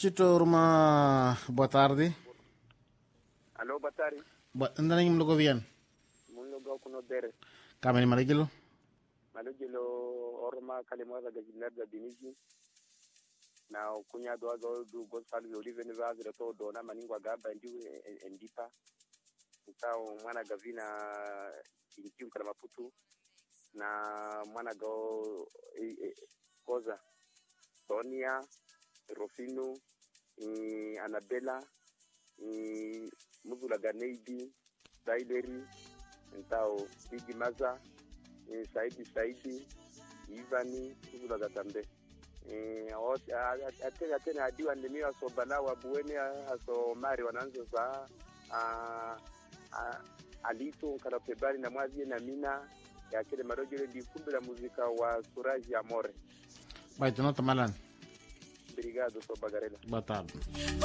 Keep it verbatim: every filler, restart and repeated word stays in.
Chito Ruma, boa tarde. Alô, boa tarde. Ainda nem me logo bien. Muito legal com o Dere. Kameni Marigilo. Marigilo, Orma, Kalimosa, Gajinerda, Diniji. Na kunya do do do Gonçalo de Oliveira Nevada to do na maningwa gaba ndi endipa. Então mwana gavina inkiu kala maputu na mwana go koza Sonia Rofino e Anabela e Muzula Ganeidi Daileri então Bigi Maza e Saidi Saidi Ivani Muzula Gatambe eh ate ate na diwa ndemio aso balawa buene aso mari wananzo za a alito kala pebali na mwazi na mina ya kile marojele di kumbi la muzika wa Suraji Amore. Vai, tu não tá malando. Obrigado, sou Bagarela. Boa tarde.